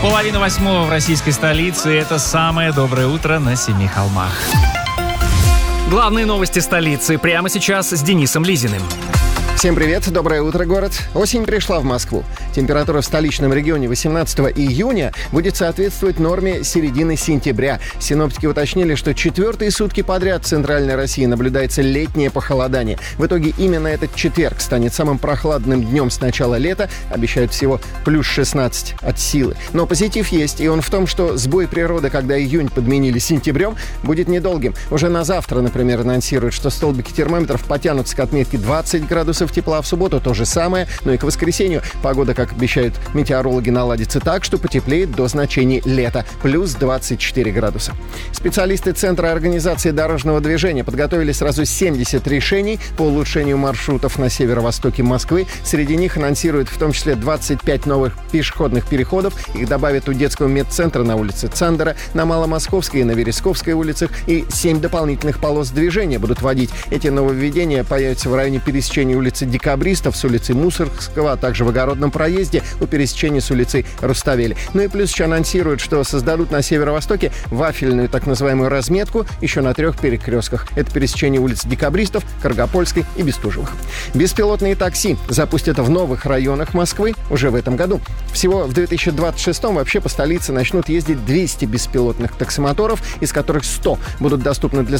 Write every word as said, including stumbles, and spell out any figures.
Половина восьмого в российской столице. Это самое доброе утро на Семи холмах. Главные новости столицы прямо сейчас с Денисом Лизиным. Всем привет, доброе утро, город. Осень пришла в Москву. Температура в столичном регионе восемнадцатого июня будет соответствовать норме середины сентября. Синоптики уточнили, что четвертые сутки подряд в Центральной России наблюдается летнее похолодание. В итоге именно этот четверг станет самым прохладным днем с начала лета. Обещают всего плюс шестнадцать от силы. Но позитив есть, и он в том, что сбой природы, когда июнь подменили сентябрем, будет недолгим. Уже на завтра, например, анонсируют, что столбики термометров потянутся к отметке двадцать градусов тепла. В субботу то же самое, но и к воскресенью погода, как обещают метеорологи, наладится так, что потеплеет до значений лета, плюс двадцать четыре градуса. Специалисты Центра организации дорожного движения подготовили сразу семьдесят решений по улучшению маршрутов на северо-востоке Москвы. Среди них анонсируют в том числе двадцать пять новых пешеходных переходов. Их добавят у детского медцентра на улице Цандера, на Маломосковской и на Вересковской улицах, и семь дополнительных полос движения будут вводить. Эти нововведения появятся в районе пересечения улицы Декабристов с улицы Мусоргского, а также в Огородном проезде у пересечения с улицей Руставели. Ну и плюс еще анонсируют, что создадут на северо-востоке вафельную так называемую разметку еще на трех перекрестках. Это пересечение улиц Декабристов, Каргопольской и Бестужевых. Беспилотные такси запустят в новых районах Москвы уже в этом году. Всего в две тысячи двадцать шестом вообще по столице начнут ездить двести беспилотных таксомоторов, из которых сто будут доступны для